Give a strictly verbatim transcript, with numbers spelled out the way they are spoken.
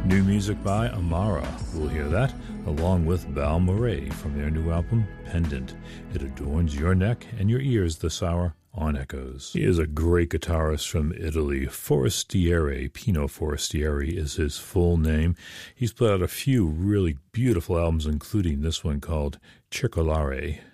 New music by Amara. We'll hear that, along with Balmorhea from their new album, Pendant. It adorns your neck and your ears this hour on Echoes. He is a great guitarist from Italy. Forestieri, Pino Forestieri is his full name. He's put out a few really beautiful albums, including this one called Circolare.